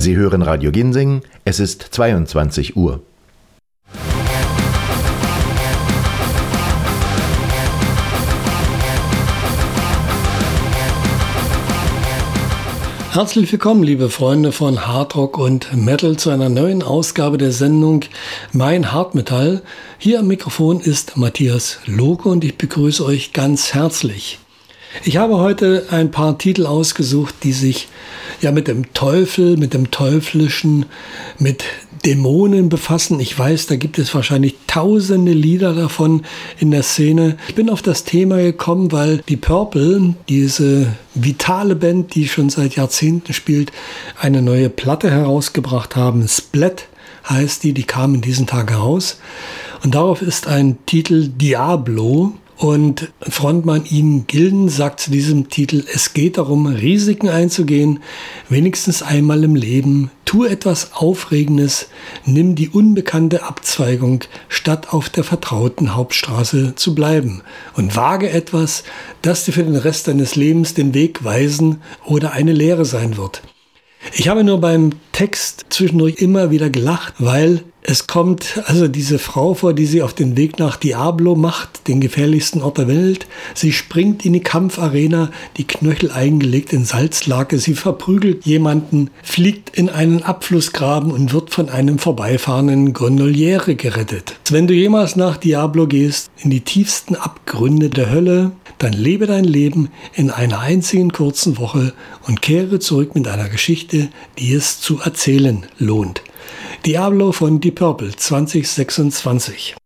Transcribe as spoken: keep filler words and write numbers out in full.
Sie hören Radio Ginseng, es ist zweiundzwanzig Uhr. Herzlich willkommen, liebe Freunde von Hard Rock und Metal, zu einer neuen Ausgabe der Sendung Mein Hardmetall. Hier am Mikrofon ist Matthias Loke und ich begrüße euch ganz herzlich. Ich habe heute ein paar Titel ausgesucht, die sich ja mit dem Teufel, mit dem Teuflischen, mit Dämonen befassen. Ich weiß, da gibt es wahrscheinlich tausende Lieder davon in der Szene. Ich bin auf das Thema gekommen, weil die Purple, diese vitale Band, die schon seit Jahrzehnten spielt, eine neue Platte herausgebracht haben. Splat heißt die, die kam in diesen Tagen heraus. Und darauf ist ein Titel Diablo. Und Frontmann Ian Gillan sagt zu diesem Titel: Es geht darum, Risiken einzugehen, wenigstens einmal im Leben. Tu etwas Aufregendes, nimm die unbekannte Abzweigung, statt auf der vertrauten Hauptstraße zu bleiben. Und wage etwas, das dir für den Rest deines Lebens den Weg weisen oder eine Lehre sein wird. Ich habe nur beim Text zwischendurch immer wieder gelacht, weil es kommt also diese Frau vor, die sie auf den Weg nach Diablo macht, den gefährlichsten Ort der Welt. Sie springt in die Kampfarena, die Knöchel eingelegt in Salzlake. Sie verprügelt jemanden, fliegt in einen Abflussgraben und wird von einem vorbeifahrenden Gondoliere gerettet. Wenn du jemals nach Diablo gehst, in die tiefsten Abgründe der Hölle, dann lebe dein Leben in einer einzigen kurzen Woche und kehre zurück mit einer Geschichte, die es zu erzählen lohnt. Diablo von Deep Purple zwanzig sechsundzwanzig.